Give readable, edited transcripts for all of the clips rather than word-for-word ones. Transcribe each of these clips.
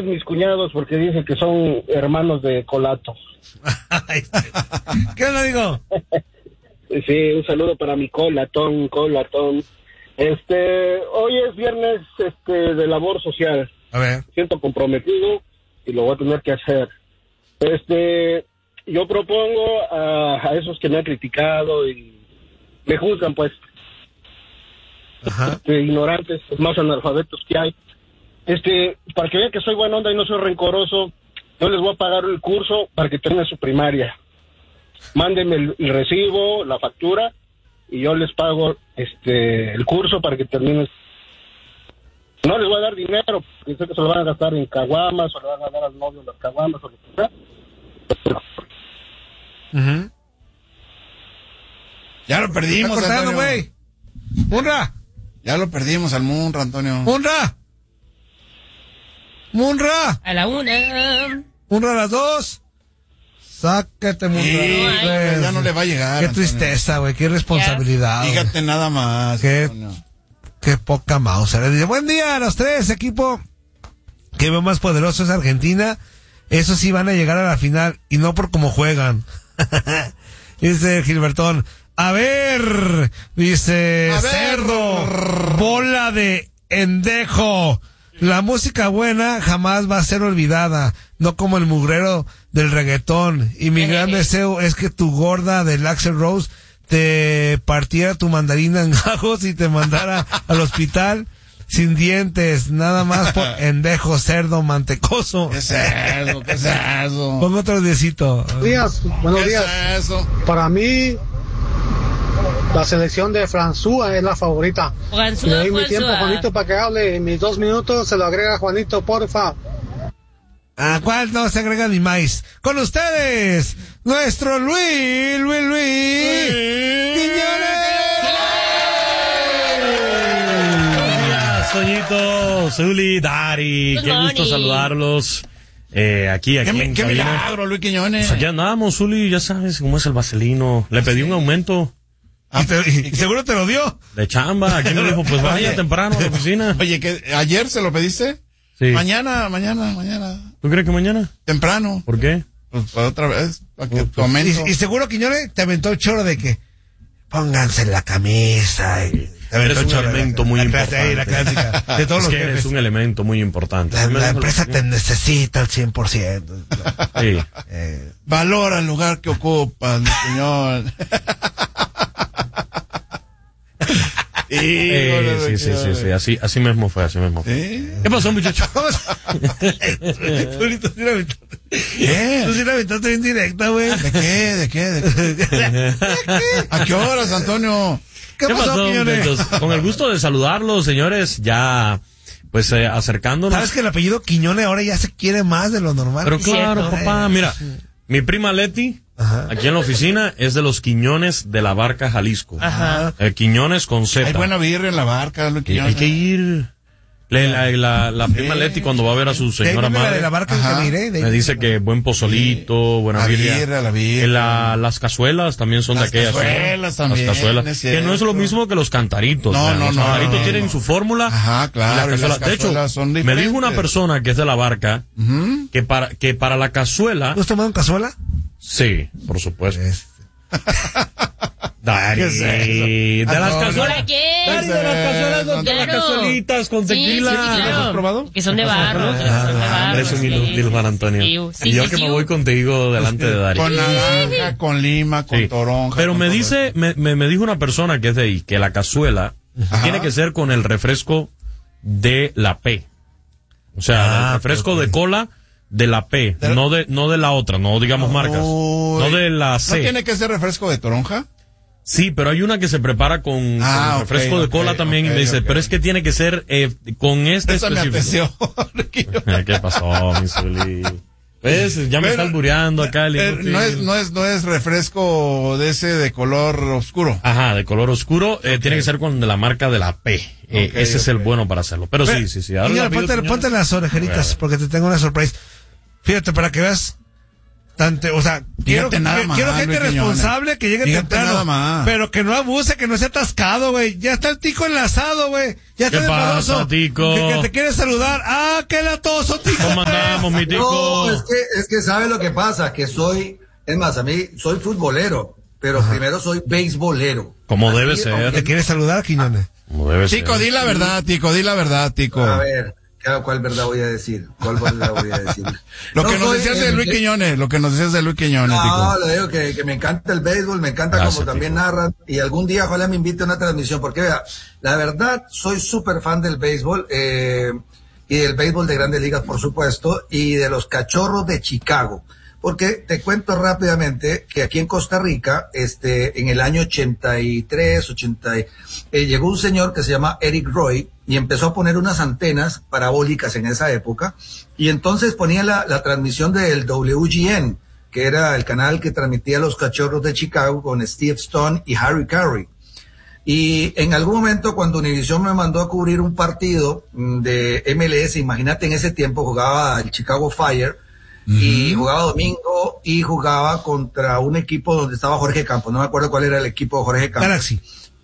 mis cuñados porque dicen que son hermanos de Colato. ¿Qué onda, digo? Sí, un saludo para mi Colatón. Hoy es viernes de labor social. A ver. Me siento comprometido y lo voy a tener que hacer. Yo propongo a esos que me han criticado y me juzgan, pues, ignorantes, los más analfabetos que hay, para que vean que soy buena onda y no soy rencoroso, yo les voy a pagar el curso para que terminen su primaria. Mándenme el recibo, la factura, y yo les pago el curso para que terminen. No les voy a dar dinero, porque sé que se lo van a gastar en caguamas, o le van a dar al novio las caguamas, o lo que sea. Ya lo perdimos, güey. ¡Munra! Ya lo perdimos al Munra, Antonio. ¡Munra! A la 1. ¡Munra a las 2! Sáquete, Munra. Sí, ya no le va a llegar. Qué tristeza, güey. Qué irresponsabilidad. Fíjate nada más. Qué poca mouse. Le dice, buen día a los tres, equipo. Que veo más poderoso es Argentina. Esos sí van a llegar a la final y no por cómo juegan. Dice Gilbertón. A ver, dice Cerdo, bola de endejo. La música buena jamás va a ser olvidada, no como el mugrero del reggaetón. Y mi gran deseo es que tu gorda del Axl Rose te partiera tu mandarina en gajos y te mandara al hospital sin dientes, nada más por endejo, cerdo, mantecoso. ¿Qué es eso? ¿Qué es eso? Pongo otro diecito. Buenos días. ¿Qué es eso? Para mí, la selección de François es la favorita. Le doy mi tiempo a Juanito para que hable. Mis 2 minutos se lo agrega Juanito, porfa. ¿A cuál no se agrega ni más? Con ustedes, nuestro Luis Quiñones. Toñito, Zuli, Dari, qué gusto saludarlos. Aquí en qué milagro, Luis Quiñones. Pues aquí andamos, Zuli, ya sabes cómo es el vaselino. Le pedí un aumento. ¿Y seguro te lo dio? De chamba, aquí me dijo, pues vaya temprano a la oficina. Oye, ¿que ayer se lo pediste? Sí. Mañana. ¿Tú crees que mañana? Temprano. ¿Por qué? Pues otra vez, para que tu aumento. Y seguro Quiñones te aventó el choro de que pónganse la camisa y... Eres un elemento muy importante. La clásica de todos los jefes. Eres un elemento muy importante. La empresa te necesita al 100%. Sí. Valora el lugar que ocupas, mi señor. Sí. Así mismo fue. ¿Sí? ¿Qué pasó, muchacho? ¿Qué? Tú sí la aventaste bien directa, güey. ¿De qué? ¿A qué horas, Antonio? ¿Qué pasó, Quiñones? Con el gusto de saludarlos, señores, ya, pues, acercándonos. ¿Sabes que el apellido Quiñones ahora ya se quiere más de lo normal? Pero claro, papá, mira, mi prima Leti, aquí en la oficina, es de los Quiñones de la Barca, Jalisco. Quiñones con Z. Hay buena birria en la Barca, Luis Quiñones. Hay que ir. La prima Leti cuando va a ver a su señora madre de la Barca me dice que buen pozolito, buena birria. La birria. Las cazuelas también son las de aquellas. Cazuelas también, las cazuelas. Que no es lo mismo que los cantaritos. Los cantaritos tienen su fórmula. Ajá, claro. Y las cazuelas, de hecho, me dijo una persona que es de la Barca que para la cazuela. ¿Tú has tomado cazuela? Sí, por supuesto. Dari, de las cazuelas. ¿Qué? De las cazuelas, de las cazuelitas con tequila. Sí, claro. ¿Has probado? Que son de barro. Eres un inútil, Juan Antonio. Y yo que me voy contigo delante de Dari. Con naranja, con lima, con toronja. Pero me dice, me dijo una persona que es de ahí, que la cazuela tiene que ser con el refresco de la P. O sea, el refresco de cola de la P, no de la otra, no digamos marcas. No de la C. ¿No tiene que ser refresco de toronja? Sí, pero hay una que se prepara con refresco de cola también y me dice, pero es que tiene que ser con este específico. ¿Qué pasó, mi Zuli? ¿Ves? Ya me está albureando acá. No es refresco de ese de color oscuro. Ajá, de color oscuro. Tiene que ser con la marca de la P. Ese es el bueno para hacerlo. Pero sí. Ahora ponte las orejeritas porque te tengo una sorpresa. Fíjate, para que veas. O sea, quiero gente responsable que llegue temprano, pero que no abuse, que no sea atascado, güey. Ya está el tico enlazado, güey. Ya está el pasa, Tico? Que te quiere saludar. ¡Ah, qué latoso, Tico! ¿Cómo andamos? escuchamos, mi tico. No, es que sabe lo que pasa, que soy futbolero, pero primero soy beisbolero. Como debe ser. ¿Te quieres saludar, Quiñones? Como debe ser. Tico, di la verdad, Tico. A ver, ¿cuál verdad voy a decir? Lo que nos decías de Luis Quiñones, No, lo digo que me encanta el béisbol, me encanta como también narran, y algún día ojalá me invite a una transmisión, porque vea, la verdad, soy súper fan del béisbol, y del béisbol de Grandes Ligas, por supuesto, y de los Cachorros de Chicago. Porque te cuento rápidamente que aquí en Costa Rica, en el año 83, llegó un señor que se llama Eric Roy y empezó a poner unas antenas parabólicas en esa época, y entonces ponía la transmisión del WGN, que era el canal que transmitía los Cachorros de Chicago con Steve Stone y Harry Carey. Y en algún momento cuando Univision me mandó a cubrir un partido de MLS, imagínate, en ese tiempo jugaba el Chicago Fire, y jugaba domingo y jugaba contra un equipo donde estaba Jorge Campos, no me acuerdo cuál era el equipo de Jorge Campos. Galaxy.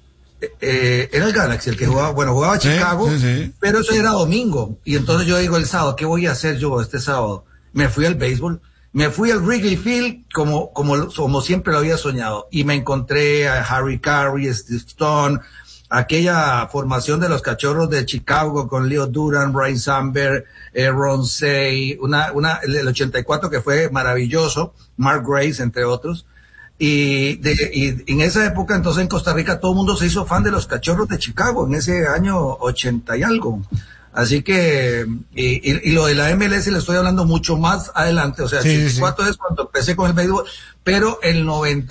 Era el Galaxy el que jugaba Chicago, sí. Pero eso era domingo, y entonces yo digo el sábado, ¿qué voy a hacer yo este sábado? Me fui al béisbol, me fui al Wrigley Field como siempre lo había soñado, y me encontré a Harry Carey, Steve Stone, aquella formación de los Cachorros de Chicago con Leo Duran, Brian Samberg, Ron Say, el 84 que fue maravilloso, Mark Grace, entre otros. Y en esa época, entonces en Costa Rica, todo el mundo se hizo fan de los Cachorros de Chicago, en ese año 80 y algo. Así que, y lo de la MLS le estoy hablando mucho más adelante, o sea, el 84 es cuando empecé con el béisbol, pero el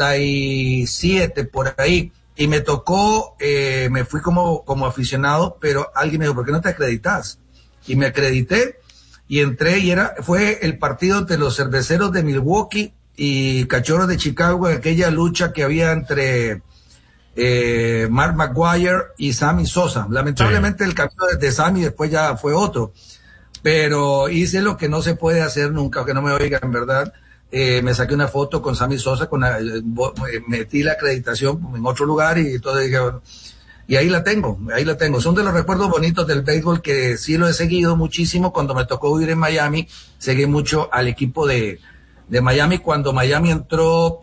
97 por ahí, y me tocó, me fui como aficionado, pero alguien me dijo, ¿por qué no te acreditas? Y me acredité, y entré, y fue el partido entre los Cerveceros de Milwaukee y Cachorros de Chicago, aquella lucha que había entre Mark McGwire y Sammy Sosa. Lamentablemente el camino de Sammy después ya fue otro, pero hice lo que no se puede hacer nunca, aunque no me oigan, ¿verdad? Me saqué una foto con Sammy Sosa, metí la acreditación en otro lugar, y entonces dije, bueno, y ahí la tengo. Son de los recuerdos bonitos del béisbol, que sí lo he seguido muchísimo. Cuando me tocó vivir en Miami, seguí mucho al equipo de Miami, cuando Miami entró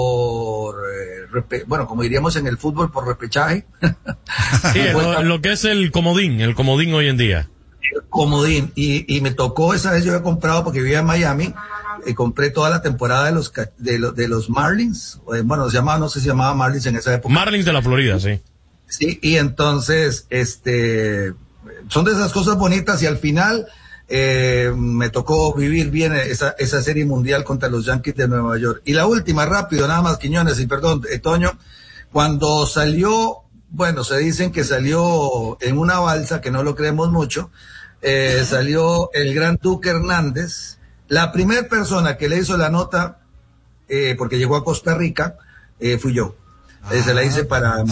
como diríamos en el fútbol, por repechaje. Sí, lo que es el comodín hoy en día. El comodín, y me tocó esa vez, yo he comprado, porque vivía en Miami, compré toda la temporada de los Marlins, no sé si se llamaba Marlins en esa época. Marlins de la Florida, sí. Sí, y entonces, son de esas cosas bonitas, y al final, me tocó vivir bien esa serie mundial contra los Yankees de Nueva York. Y la última, rápido, nada más, Quiñones, y perdón, Toño, cuando salió, se dicen que salió en una balsa, que no lo creemos mucho, salió el gran Duque Hernández. La primera persona que le hizo la nota, porque llegó a Costa Rica, fui yo. Se la hice para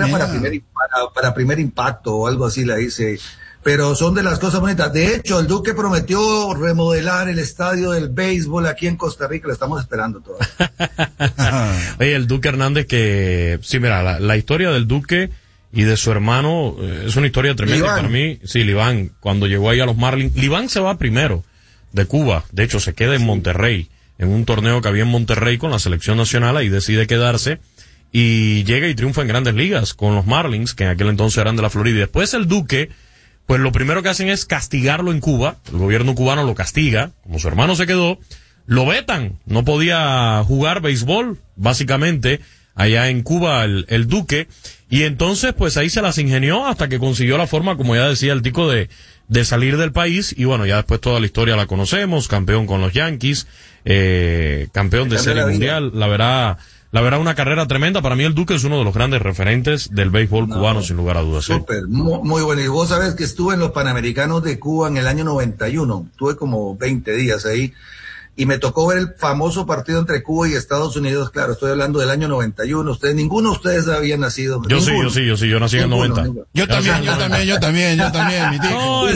primer impacto o algo así, la hice. Pero son de las cosas bonitas. De hecho, el Duque prometió remodelar el estadio del béisbol aquí en Costa Rica. Lo estamos esperando todavía. Oye, el Duque Hernández, que sí, mira, la historia del Duque y de su hermano es una historia tremenda. Para mí, sí, Liván, cuando llegó ahí a los Marlins, Liván se va primero de Cuba. De hecho, se queda en Monterrey, en un torneo que había en Monterrey con la selección nacional, y decide quedarse. Y llega y triunfa en Grandes Ligas con los Marlins, que en aquel entonces eran de la Florida. Y después el Duque, pues lo primero que hacen es castigarlo en Cuba. El gobierno cubano lo castiga. Como su hermano se quedó, lo vetan. No podía jugar béisbol, básicamente, allá en Cuba el Duque. Y entonces, pues ahí se las ingenió hasta que consiguió la forma, como ya decía el tico, de salir del país. Y bueno, ya después toda la historia la conocemos. Campeón con los Yankees, campeón de Serie Mundial. La verdad, una carrera tremenda. Para mí el Duque es uno de los grandes referentes del béisbol cubano, sin lugar a dudas. Súper, muy bueno. Y vos sabés que estuve en los Panamericanos de Cuba en el año 91. Tuve como 20 días ahí. Y me tocó ver el famoso partido entre Cuba y Estados Unidos. Claro, estoy hablando del año 91. Ninguno de ustedes había nacido. Yo nací en el 90. Yo también, mi tío. No,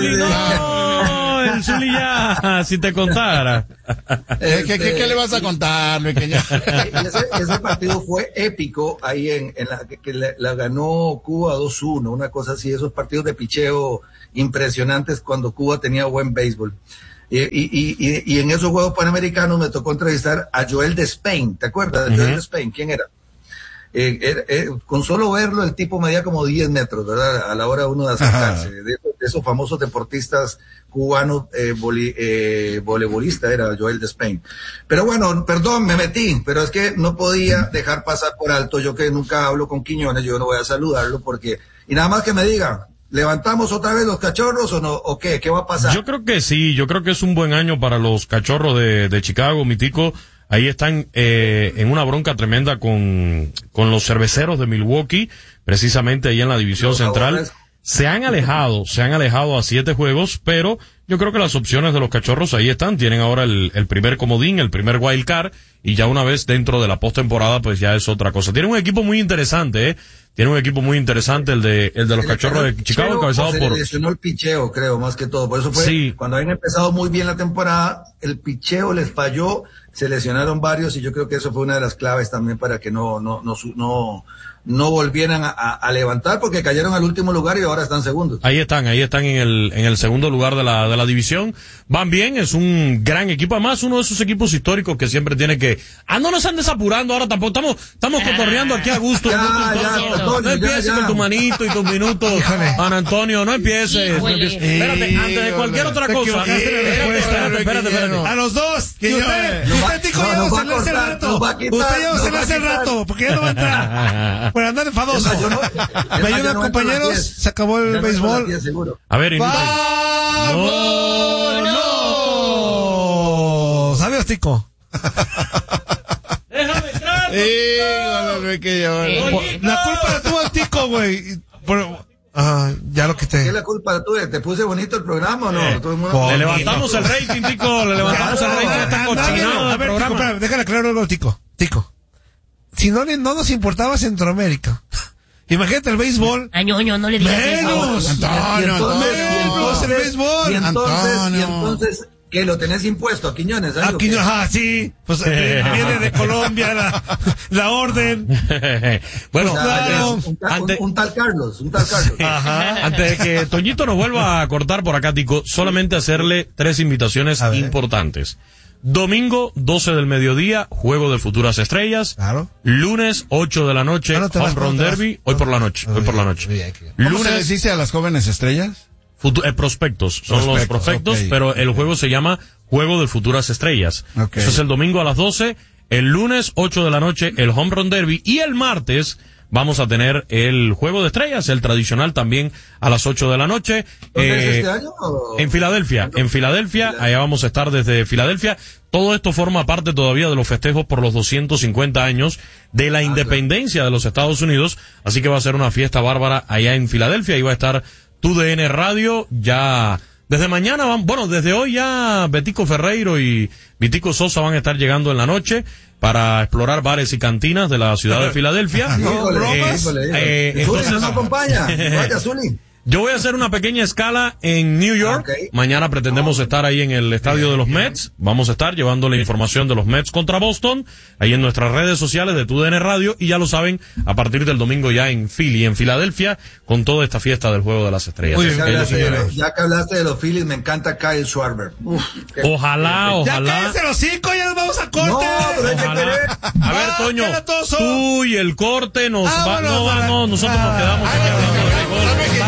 el Zuli ya, si te contara. ¿Qué le vas a contar, pequeño? Ese partido fue épico ahí en la ganó Cuba 2-1, una cosa así, esos partidos de picheo impresionantes cuando Cuba tenía buen béisbol. Y en esos Juegos Panamericanos me tocó entrevistar a Joel Despain. ¿Te acuerdas de Joel Despain? ¿Quién era? Con solo verlo, el tipo medía como 10 metros, ¿verdad? A la hora uno de acercarse. De esos famosos deportistas cubanos, voleibolista era Joel Despain. Pero bueno, perdón, me metí, pero es que no podía dejar pasar por alto. Yo que nunca hablo con Quiñones, yo no voy a saludarlo porque, y nada más que me digan, ¿levantamos otra vez los Cachorros o no? ¿O qué? ¿Qué va a pasar? Yo creo que sí, yo creo que es un buen año para los Cachorros de Chicago, mi tico. Ahí están en una bronca tremenda con los Cerveceros de Milwaukee, precisamente ahí en la división central. Se han alejado a 7 juegos, pero yo creo que las opciones de los Cachorros ahí están. Tienen ahora el primer comodín, el primer wild card, y ya una vez dentro de la postemporada, pues ya es otra cosa. Tienen un equipo muy interesante, Tiene un equipo muy interesante, el de los Cachorros de Chicago, encabezado por... Se lesionó el picheo, creo, más que todo. Por eso fue, cuando habían empezado muy bien la temporada, el picheo les falló, se lesionaron varios, y yo creo que eso fue una de las claves también para que no volvieran a levantar, porque cayeron al último lugar y ahora están segundos. Ahí están en el segundo lugar de la división. Van bien, es un gran equipo, además uno de esos equipos históricos que siempre tiene que... no nos andes apurando ahora tampoco, estamos cotorreando aquí a gusto. No empieces con tu manito y tus minutos, Juan Antonio, no empieces. Espérate, antes de cualquier otra cosa. Espérate. A los dos. Usted dijo ya no se le hace el rato. Usted ya no se le hace el rato, porque ya no va a entrar. Por andar enfadoso. Me ayudan, compañeros. Se acabó el béisbol. A ver, ¡Vámonos! ¿Sabes, Tico? ¡Déjame entrar! La culpa la tuvo el Tico, güey. Ya lo quité. ¿Qué es la culpa tuya? ¿Te puse bonito el programa o no? Le levantamos el rating, Tico. Le levantamos el rating a esta cochinada del programa. Déjale aclarar algo, Tico. Si no nos importaba Centroamérica. Imagínate el béisbol. No le digas menos. eso. Menos el béisbol. Y entonces, ¿qué? ¿Lo tenés impuesto a Quiñones? Sí. Pues viene de Colombia la orden. Bueno, un tal Carlos. Ajá. Antes de que Toñito nos vuelva a cortar por acá, Tico, solamente hacerle 3 invitaciones importantes. Domingo, 12 del mediodía, Juego de Futuras Estrellas. Claro. Lunes, 8 de la noche, Home Run Derby. Hoy por la noche. ¿Cómo se les dice a las jóvenes estrellas? Prospectos. Son los prospectos, okay. Pero el juego se llama Juego de Futuras Estrellas. Okay. Eso es el domingo a las 12. El lunes, 8 de la noche, el Home Run Derby. Y el martes vamos a tener el Juego de Estrellas, el tradicional también a las 8 de la noche. ¿Dónde es este año? En Filadelfia, allá vamos a estar desde Filadelfia. Todo esto forma parte todavía de los festejos por los 250 años de la independencia de los Estados Unidos. Así que va a ser una fiesta bárbara allá en Filadelfia. Y va a estar TUDN Radio ya... Desde mañana desde hoy ya Betico Ferreiro y Vitico Sosa van a estar llegando en la noche para explorar bares y cantinas de la ciudad de Filadelfia. Entonces, ¿nos acompaña? Vaya, Zuli. Yo voy a hacer una pequeña escala en New York. Okay. Mañana pretendemos estar ahí en el estadio de los Mets. Vamos a estar llevando la información de los Mets contra Boston, ahí en nuestras redes sociales de TUDN Radio. Y ya lo saben, a partir del domingo ya en Philly, en Filadelfia, con toda esta fiesta del Juego de las Estrellas. Ya que hablaste de los Phillies, me encanta Kyle Schwarber. Ojalá. Ya cállate los 5, ya nos vamos a corte. A ver, Toño, tú y el corte nosotros nos quedamos aquí hablando de béisbol.